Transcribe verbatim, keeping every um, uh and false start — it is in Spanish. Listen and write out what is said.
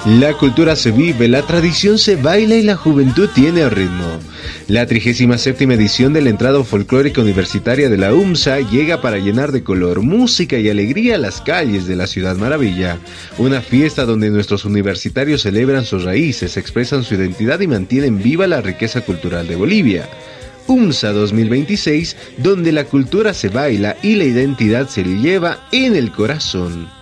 La cultura se vive, la tradición se baila y la juventud tiene ritmo. La trigésima séptima edición de la entrada folclórica universitaria de la UMSA llega para llenar de color, música y alegría las calles de la Ciudad Maravilla. Una fiesta donde nuestros universitarios celebran sus raíces, expresan su identidad y mantienen viva la riqueza cultural de Bolivia. UMSA dos mil veintiséis, donde la cultura se baila y la identidad se lleva en el corazón.